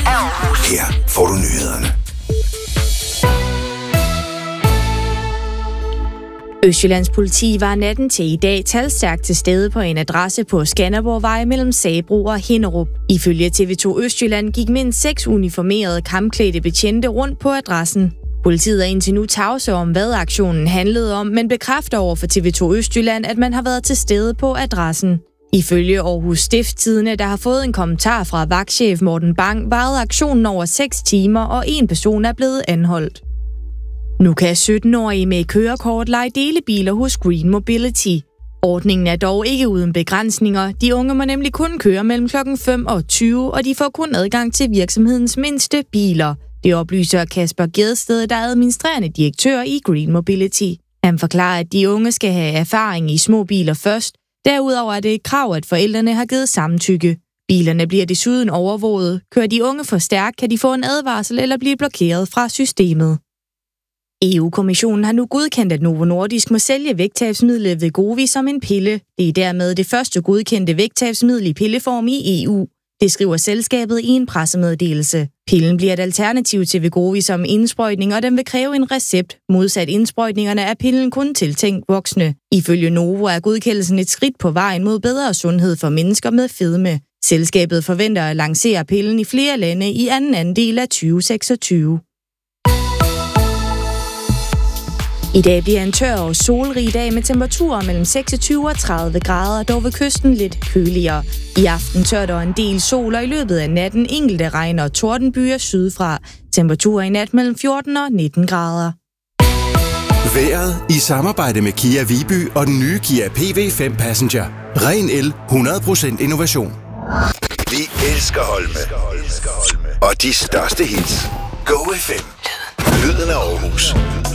Her får du nyhederne. Østjyllands politi var natten til i dag talstærkt til stede på en adresse på Skanderborgvej mellem Sabro og Hinnerup. Ifølge TV2 Østjylland gik mindst 6 uniformerede kampklædte betjente rundt på adressen. Politiet er indtil nu tavse om, hvad aktionen handlede om, men bekræfter over for TV2 Østjylland, at man har været til stede på adressen. Ifølge Aarhus Stiftstidende, der har fået en kommentar fra vagtchef Morten Bang, varede aktionen over 6 timer, og en person er blevet anholdt. Nu kan 17-årige med kørekort leje delebiler hos Green Mobility. Ordningen er dog ikke uden begrænsninger. De unge må nemlig kun køre mellem klokken 5 og 20, og de får kun adgang til virksomhedens mindste biler. Det oplyser Kasper Gedsted, der er administrerende direktør i Green Mobility. Han forklarer, at de unge skal have erfaring i små biler først. Derudover er det et krav, at forældrene har givet samtykke. Bilerne bliver desuden overvåget. Kører de unge for stærkt, kan de få en advarsel eller blive blokeret fra systemet. EU-kommissionen har nu godkendt, at Novo Nordisk må sælge vægttabsmidlet Wegovy som en pille. Det er dermed det første godkendte vægttabsmiddel i pilleform i EU. Det skriver selskabet i en pressemeddelelse. Pillen bliver et alternativ til Wegovy som indsprøjtning, og den vil kræve en recept. Modsat indsprøjtningerne er pillen kun tiltænkt voksne. Ifølge Novo er godkendelsen et skridt på vejen mod bedre sundhed for mennesker med fedme. Selskabet forventer at lancere pillen i flere lande i anden andel af 2026. I dag bliver en tør og solrig dag med temperaturer mellem 26 og 30 grader, dog ved kysten lidt køligere. I aften tør der en del sol, og i løbet af natten enkelte regn- og tordenbyer sydfra. Temperaturer i nat mellem 14 og 19 grader. Vejret i samarbejde med Kia Viby og den nye Kia PV5 Passenger. Ren el, 100% innovation. Vi elsker Holme. Og de største hits. Go FM. Lyden af Aarhus.